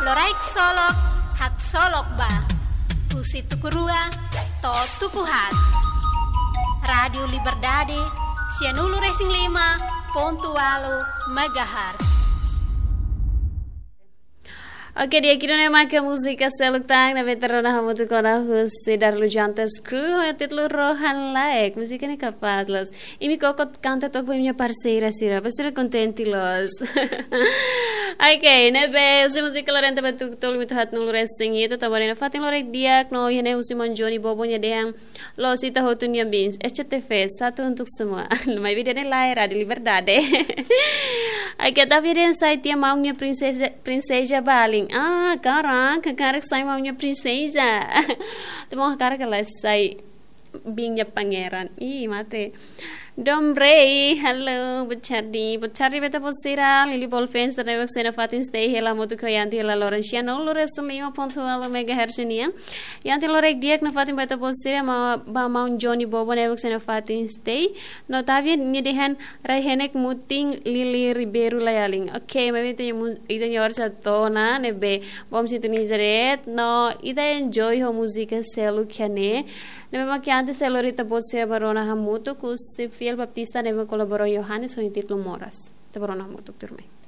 Loraik solok, hak solok ba. Usi tukurua, to tukuhat. Radio Liberdade, Sianulu Racing 5.8 MHz. Oke, dia kira nama ke musik seluk tang na veterana hamu tu kona husi dar lu jantas crew titlu rohan like musik ini kapas los imi kokot canta tok punya parceira sira pasira contenti los. Oke, nebe usi musik lorente betul betul itu hat nulu racing itu tabarina fatin lorek diak no yene usi monjoni bobonya dehang los ita hotun yang bins SCTV satu untuk semua. Mai video ni lai Radio Liberdade. Oke, tapi dia saya dia maunya princesa Baling. Ah, karak saya maunya prinsesa. Temo karak lah saya bingnya pangeran. Ih, mate. Dombre, hello, Buchardi beta posira, Lili Ball fans, the Revox and Fatin stay, Hela Motuko Yanti La Laurentiano, Lores Lima Pontualo Mega Hershania, Yanti Lorek Diak, no Fatin beta posira, Mount Johnny Bobo Revox and Fatin stay, Notavian Nidihan, Raihenek Muting, Lili Ribeiro Layaling. Okay, maybe either yours at Tona, Nebe, Bombs into Nizaret, no, either enjoy her music selu Kiane. Nebe Makiante Selorita Bossia Barona Hamuto, Fiel Baptista neve colaborou Johannes o título Moras. Te barona hamuto turme.